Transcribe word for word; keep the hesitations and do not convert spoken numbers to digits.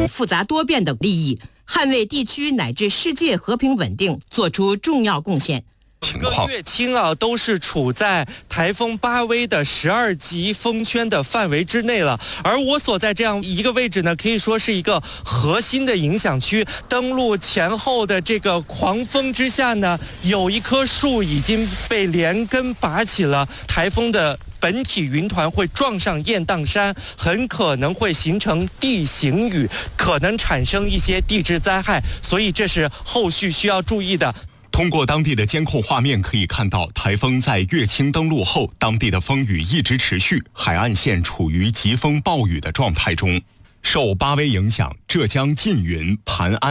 等复杂多变的利益，捍卫地区乃至世界和平稳定做出重要贡献。 整个乐清啊，都是处在台风巴威的十二级风圈的范围之内了。而我所在这样一个位置呢，可以说是一个核心的影响区。登陆前后的这个狂风之下呢，有一棵树已经被连根拔起了，台风的本体云团会撞上雁荡山，很可能会形成地形雨，可能产生一些地质灾害，所以这是后续需要注意的。 通过当地的监控画面可以看到，台风在乐清登陆后，当地的风雨一直持续，海岸线处于疾风暴雨的状态中。受巴威影响，浙江缙云、盘安